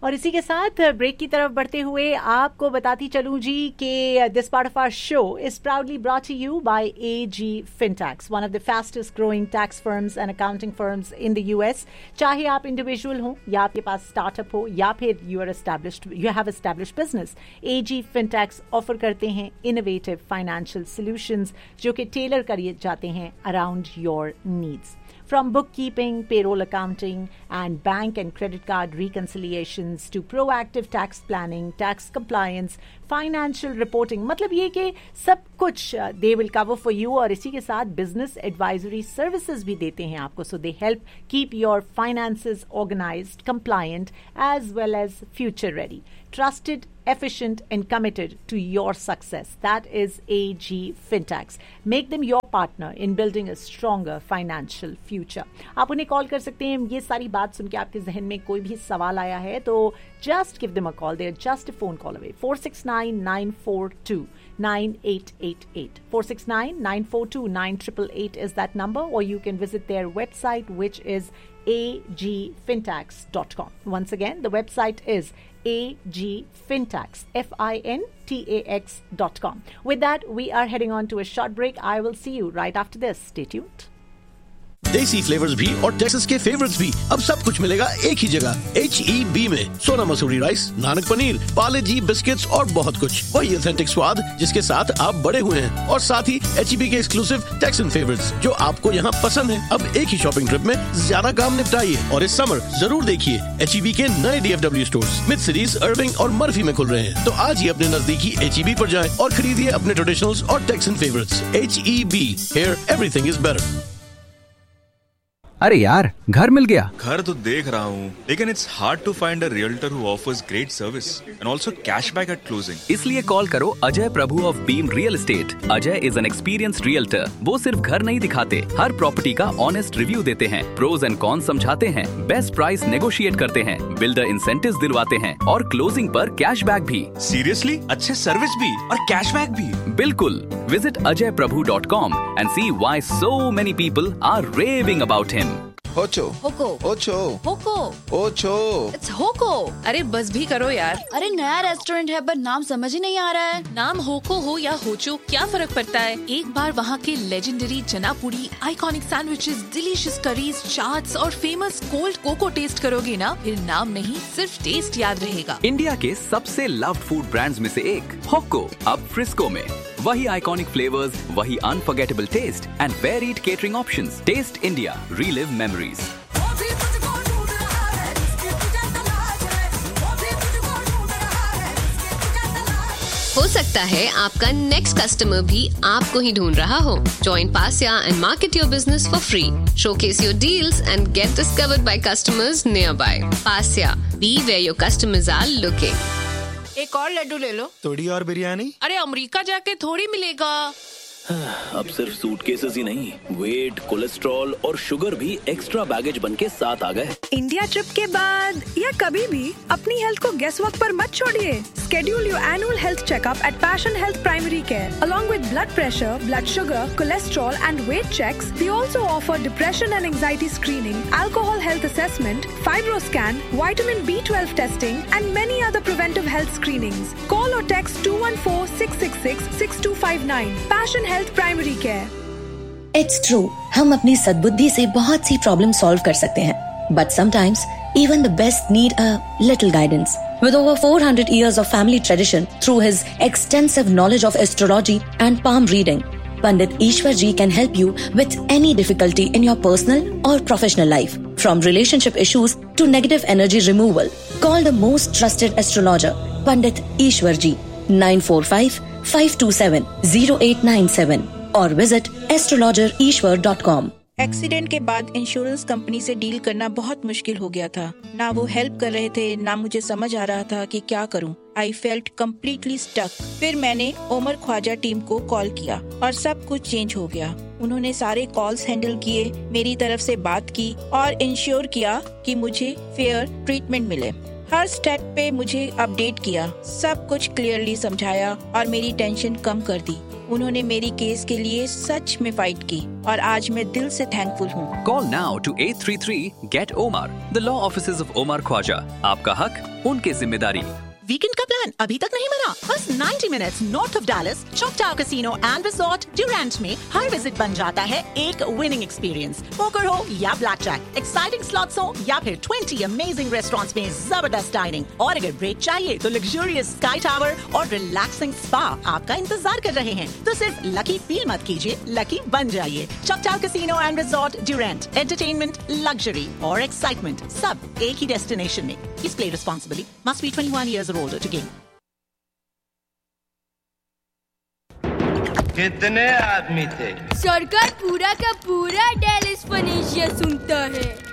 और इसी के साथ ब्रेक की तरफ बढ़ते हुए आपको बताती चलूं जी कि this part of our show is proudly brought to you bye AG FinTax, one of the fastest growing tax firms and accounting firms in the US. चाहे आप इंडिविजुअल हो या आपके पास स्टार्टअप हो या फिर you have established business, AG FinTax offer करते हैं इनोवेटिव फाइनेंशियल सॉल्यूशंस जो कि टेलर किए जाते हैं around your needs. From bookkeeping, payroll accounting, and bank and credit card reconciliations to proactive tax planning, tax compliance, financial reporting, मतलब ये कि सब कुछ they will cover for you. और इसी के साथ business advisory services भी देते हैं आपको. So they help keep your finances organized, compliant, as well as future ready. Trusted, efficient, and committed to your success. That is AG FinTax. Make them your partner in building a stronger financial future. आप उन्हें call कर सकते हैं. ये सारी बात सुन के आपके जहन में कोई भी सवाल आया है तो just give them a call. They're just a phone call away. 469-942-9888. 469-942-9888 is that number, or you can visit their website, which is agfintax.com. Once again, the website is agfintax, FINTAX.com. With that, we are heading on to a short break. I will see you right after this. Stay tuned. देसी flavours भी और Texas के favourites भी, अब सब कुछ मिलेगा एक ही जगह, HEB में. सोना मसूरी राइस, नानक पनीर, पाले जी बिस्किट्स और बहुत कुछ. वही ऑथेंटिक स्वाद जिसके साथ आप बड़े हुए हैं, और साथ ही HEB के एक्सक्लूसिव टेक्सन फेवरेट्स जो आपको यहाँ पसंद है. अब एक ही शॉपिंग ट्रिप में ज्यादा काम निपटाइए. और इस समर जरूर देखिए HEB के नए DFW स्टोर्स मिड सिटीज, अर्विंग और मर्फी में खुल रहे हैं. तो आज ही अपने नजदीकी HEB पर जाएं और खरीदिए अपने ट्रेडिशनल्स और taxon favourites. HEB, here everything is better. अरे यार, घर मिल गया. घर तो देख रहा हूँ, लेकिन it's hard to find a realtor who offers great service and also cashback eight closing. इसलिए कॉल करो अजय प्रभु of beam real estate. Ajay is an experienced realtor. वो सिर्फ घर नहीं दिखाते, हर प्रॉपर्टी का ऑनेस्ट रिव्यू देते हैं, प्रोज एंड कॉन्स समझाते हैं, बेस्ट प्राइस नेगोशिएट करते हैं, बिल्डर इंसेंटिव्स दिलवाते हैं और क्लोजिंग पर कैशबैक भी. सीरियसली, अच्छे सर्विस भी और कैशबैक भी. बिल्कुल. Visit ajayprabhu.com and see why so many people are raving about him. होचो होको ओचो होको ओचो. It's होको. अरे बस भी करो यार. अरे नया रेस्टोरेंट है पर नाम समझ ही नहीं आ रहा है. नाम होको हो या होचो, क्या फर्क पड़ता है. एक बार वहाँ के लेजेंडरी चना पूरी, iconic sandwiches, delicious curries, chaats और फेमस कोल्ड कोको टेस्ट करोगे ना, फिर नाम नहीं सिर्फ टेस्ट याद रहेगा. इंडिया के सबसे लव्ड फूड ब्रांड्स में से एक होको अब फ्रिस्को में. वही आइकॉनिक फ्लेवर्स, वही unforgettable test and varied catering options. Test India, relive memories. हो सकता है आपका नेक्स्ट कस्टमर भी आपको ही ढूंढ रहा हो. Join Pasya and market your business for free. Showcase your deals and get discovered by customers nearby. Pasya, be where your customers are looking. एक और लड्डू ले लो. थोड़ी और बिरयानी. अरे अमेरिका जाके थोड़ी मिलेगा. अब सिर्फ सूटकेसेस ही नहीं, वेट, कोलेस्ट्रॉल और शुगर भी एक्स्ट्रा बैगेज बनके साथ आ गए. इंडिया ट्रिप के बाद या कभी भी अपनी हेल्थ को गेस वर्क पर मत छोड़िए. Schedule your annual health checkup at Passion Health Primary Care. Along with blood pressure, blood sugar, cholesterol and weight checks, they also offer depression and anxiety screening, alcohol health assessment, fibroscan, vitamin B12 testing and many other preventive health screenings. Call or text 214-666-6259. Passion Health Primary Care. It's true, हम अपनी सद्बुद्धि से बहुत सी problem solve कर सकते हैं. But sometimes, even the best need a little guidance. With over 400 years of family tradition, through his extensive knowledge of astrology and palm reading, Pandit Ishwar Ji can help you with any difficulty in your personal or professional life. From relationship issues to negative energy removal. Call the most trusted astrologer, Pandit Ishwar Ji, 945-527-0897 or visit astrologerishwar.com. Accident के बाद insurance company से deal करना बहुत मुश्किल हो गया था. ना वो हेल्प कर रहे थे, ना मुझे समझ आ रहा था कि क्या करूं. I felt completely stuck. फिर मैंने ओमर ख्वाजा टीम को कॉल किया और सब कुछ चेंज हो गया. उन्होंने सारे कॉल्स हैंडल किए, मेरी तरफ से बात की और इंश्योर किया कि मुझे फेयर ट्रीटमेंट मिले. हर स्टेप पे मुझे अपडेट किया, सब कुछ क्लियरली समझाया और मेरी टेंशन कम कर दी. उन्होंने मेरी केस के लिए सच में फाइट की और आज मैं दिल से थैंकफुल हूँ। Call now to 833-GET-OMAR. The law offices of Omar Khwaja. आपका हक, उनकी जिम्मेदारी। वीकेंड का प्लान अभी तक नहीं बना? बस 90 minutes north of Dallas चॉकटाउ casino and resort Durand में हर विजिट बन जाता है एक विनिंग एक्सपीरियंस। पोकर हो या ब्लैक जैक, एक्साइटिंग स्लॉट्स हो या फिर 20 अमेजिंग रेस्टोरेंट्स में जबरदस्त डाइनिंग, और अगर ब्रेक चाहिए तो लग्जूरियस स्काई टावर और रिलैक्सिंग स्पा आपका इंतजार कर रहे हैं। तो सिर्फ लकी फील मत कीजिए, लकी बन जाइए। चॉकटाउ casino and resort Durand, entertainment, luxury और एक्साइटमेंट सब एक ही डेस्टिनेशन में। Please play responsibly. Must be 21 years or older to game. कितने आदमी थे? सरकार पूरा का पूरा डेलिस फनेशिया सुनता है।